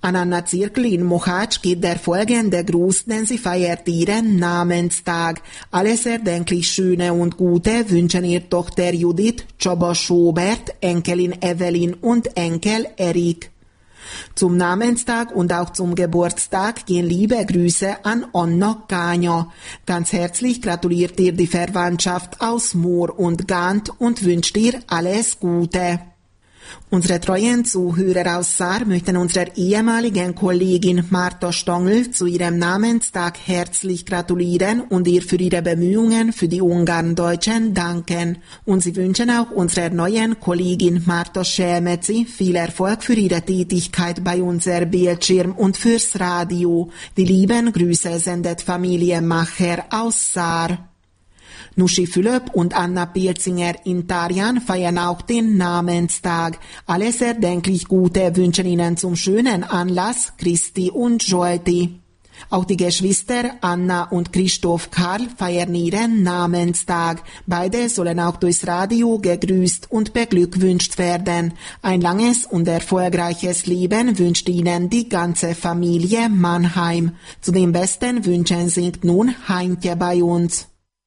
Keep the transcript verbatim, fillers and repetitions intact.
An Anna Zirkel in Mohács geht der folgende Gruß, denn sie feiert ihren Namenstag. Alles erdenklich Schöne und Gute wünschen ihr Tochter Judith, Csaba Schobert, Enkelin Evelyn und Enkel Erik. Zum Namenstag und auch zum Geburtstag gehen liebe Grüße an Anna Kanya. Ganz herzlich gratuliert ihr die Verwandtschaft aus Moor und Gant und wünscht ihr alles Gute. Unsere treuen Zuhörer aus Saar möchten unserer ehemaligen Kollegin Martha Stangl zu ihrem Namenstag herzlich gratulieren und ihr für ihre Bemühungen für die Ungarndeutschen danken. Und sie wünschen auch unserer neuen Kollegin Martha Schämetzi viel Erfolg für ihre Tätigkeit bei unser Bildschirm und fürs Radio. Die lieben Grüße sendet Familie Macher aus Saar. Nuschi Fülöp und Anna Pilzinger in Tarjan feiern auch den Namenstag. Alles erdenklich Gute wünschen ihnen zum schönen Anlass Christi und Jolti. Auch die Geschwister Anna und Christoph Karl feiern ihren Namenstag. Beide sollen auch durchs Radio gegrüßt und beglückwünscht werden. Ein langes und erfolgreiches Leben wünscht ihnen die ganze Familie Mannheim. Zu den besten Wünschen singt nun Heintje bei uns.